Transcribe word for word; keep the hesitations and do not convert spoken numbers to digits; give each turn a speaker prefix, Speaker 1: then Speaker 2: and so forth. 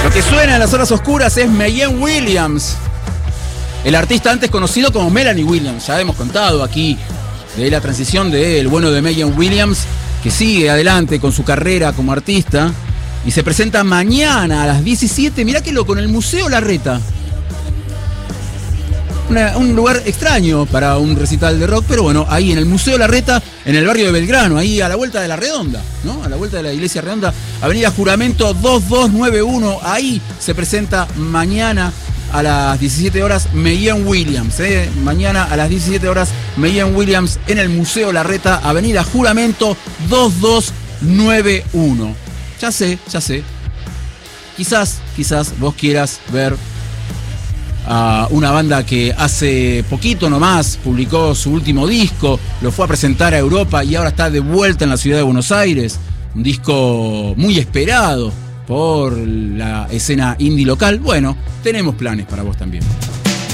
Speaker 1: Lo que suena en las horas oscuras es Marianne Williams, el artista antes conocido como Melanie Williams. Ya hemos contado aquí de la transición del bueno de Marianne Williams, que sigue adelante con su carrera como artista y se presenta mañana a las diecisiete. Mirá que loco, en el Museo Larreta. Una, un lugar extraño para un recital de rock, pero bueno, ahí en el Museo Larreta, en el barrio de Belgrano, ahí a la vuelta de la Redonda, ¿no? A la vuelta de la Iglesia Redonda, Avenida Juramento dos dos nueve uno, ahí se presenta mañana a las diecisiete horas Marianne Williams, ¿eh? Mañana a las diecisiete horas Marianne Williams en el Museo Larreta, Avenida Juramento dos dos nueve uno. Ya sé, ya sé. Quizás, quizás vos quieras ver a una banda que hace poquito nomás publicó su último disco, lo fue a presentar a Europa y ahora está de vuelta en la ciudad de Buenos Aires. Un disco muy esperado por la escena indie local. Bueno, tenemos planes para vos también.